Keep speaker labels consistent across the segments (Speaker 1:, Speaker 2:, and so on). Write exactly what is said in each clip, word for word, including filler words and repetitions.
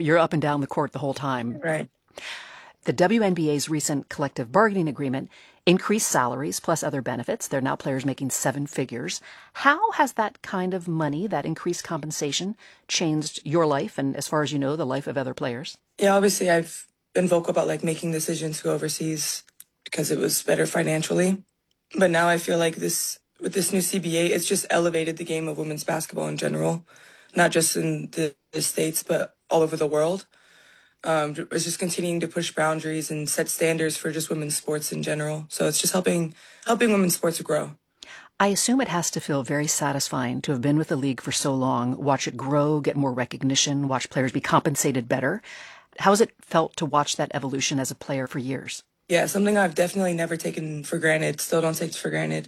Speaker 1: You're up and down the court the whole time.
Speaker 2: Right.
Speaker 1: The W N B A's recent collective bargaining agreement increased salaries plus other benefits. There are now players making seven figures. How has that kind of money, that increased compensation, changed your life and, as far as you know, the life of other players?
Speaker 2: Yeah, obviously I've been vocal about like making decisions to go overseas because it was better financially. But now I feel like this, with this new C B A, it's just elevated the game of women's basketball in general, not just in the, the States, but all over the world. Um, it's just continuing to push boundaries and set standards for just women's sports in general. So it's just helping helping women's sports grow.
Speaker 1: I assume it has to feel very satisfying to have been with the league for so long, watch it grow, get more recognition, watch players be compensated better. How has it felt to watch that evolution as a player for years?
Speaker 2: Yeah, something I've definitely never taken for granted, still don't take for granted.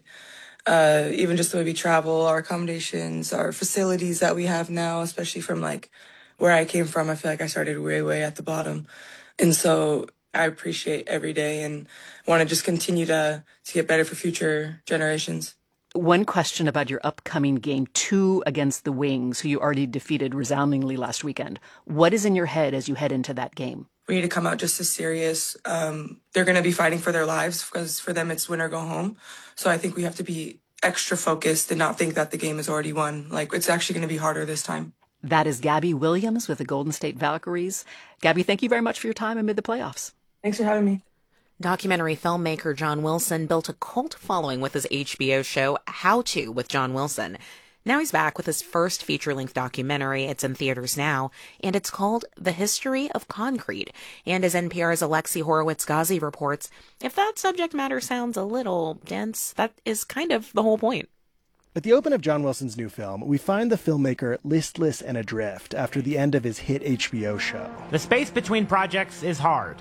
Speaker 2: Uh, even just the way we travel, our accommodations, our facilities that we have now, especially from like where I came from, I feel like I started way, way at the bottom. And so I appreciate every day and want to just continue to, to get better for future generations.
Speaker 1: One question about your upcoming game two against the Wings, who you already defeated resoundingly last weekend. What is in your head as you head into that game?
Speaker 2: We need to come out just as serious. Um, they're going to be fighting for their lives because for them it's win or go home. So I think we have to be extra focused and not think that the game is already won. Like, it's actually going to be harder this time.
Speaker 1: That is Gabby Williams with the Golden State Valkyries. Gabby, thank you very much for your time amid the playoffs.
Speaker 2: Thanks for having me.
Speaker 3: Documentary filmmaker John Wilson built a cult following with his H B O show How To with John Wilson. Now he's back with his first feature-length documentary. It's in theaters now, and it's called The History of Concrete. And as N P R's Alexi Horowitz-Ghazi reports, if that subject matter sounds a little dense, that is kind of the whole point.
Speaker 4: At the open of John Wilson's new film, we find the filmmaker listless and adrift after the end of his hit H B O show.
Speaker 5: The space between projects is hard.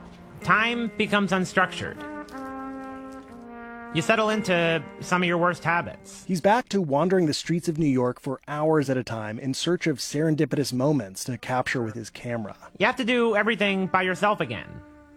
Speaker 5: Time becomes unstructured. You settle into some of your worst habits.
Speaker 4: He's back to wandering the streets of New York for hours at a time in search of serendipitous moments to capture with his camera.
Speaker 5: You have to do everything by yourself again.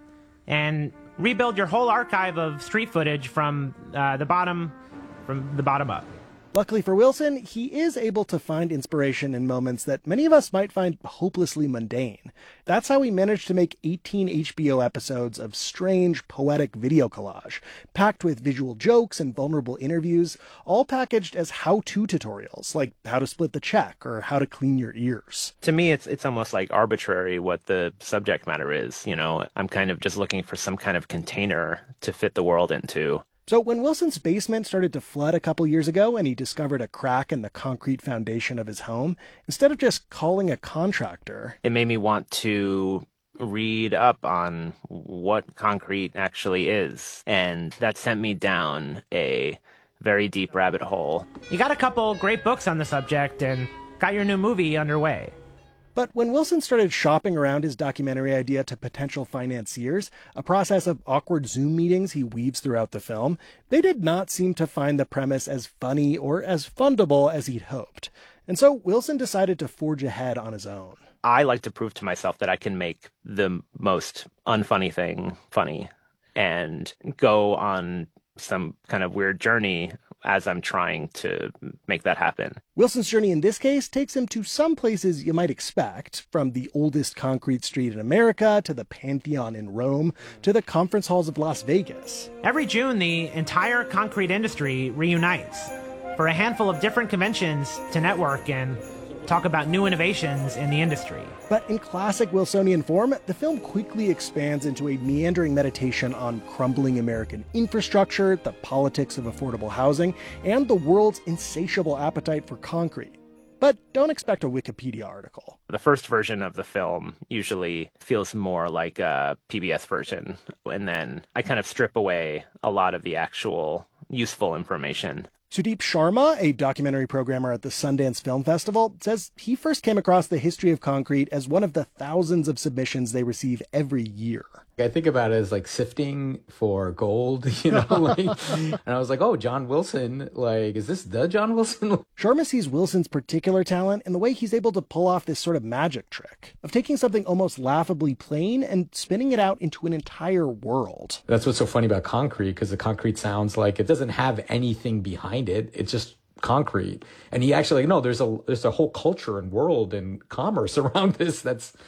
Speaker 5: And rebuild your whole archive of street footage from uh, the bottom, from the bottom up.
Speaker 4: Luckily for Wilson, he is able to find inspiration in moments that many of us might find hopelessly mundane. That's how he managed to make eighteen H B O episodes of strange, poetic video collage, packed with visual jokes and vulnerable interviews, all packaged as how-to tutorials, like how to split the check or how to clean your ears.
Speaker 6: To me, it's it's almost like arbitrary what the subject matter is. You know, I'm kind of just looking for some kind of container to fit the world into.
Speaker 4: So when Wilson's basement started to flood a couple years ago and he discovered a crack in the concrete foundation of his home, instead of just calling a contractor,
Speaker 6: it made me want to read up on what concrete actually is. And that sent me down a very deep rabbit hole.
Speaker 5: You got a couple great books on the subject and got your new movie underway.
Speaker 4: But when Wilson started shopping around his documentary idea to potential financiers, a process of awkward Zoom meetings he weaves throughout the film, they did not seem to find the premise as funny or as fundable as he'd hoped. And so Wilson decided to forge ahead on his own.
Speaker 6: I like to prove to myself that I can make the most unfunny thing funny and go on some kind of weird journey as I'm trying to make that happen.
Speaker 4: Wilson's journey in this case takes him to some places you might expect, from the oldest concrete street in America to the Pantheon in Rome to the conference halls of Las Vegas.
Speaker 5: Every June, the entire concrete industry reunites for a handful of different conventions to network and talk about new innovations in the industry.
Speaker 4: But in classic Wilsonian form, the film quickly expands into a meandering meditation on crumbling American infrastructure, the politics of affordable housing, and the world's insatiable appetite for concrete. But don't expect a Wikipedia article.
Speaker 6: The first version of the film usually feels more like a P B S version, and then I kind of strip away a lot of the actual useful information.
Speaker 4: Sudeep Sharma, a documentary programmer at the Sundance Film Festival, says he first came across the history of concrete as one of the thousands of submissions they receive every year.
Speaker 7: I think about it as like sifting for gold, you know, like, and I was like, oh, John Wilson, like, is this the John Wilson?
Speaker 4: Sharma sees Wilson's particular talent in the way he's able to pull off this sort of magic trick of taking something almost laughably plain and spinning it out into an entire world.
Speaker 7: That's what's so funny about concrete, because the concrete sounds like it doesn't have anything behind it. It's just concrete. And he actually, like, no, there's a there's a whole culture and world and commerce around this that's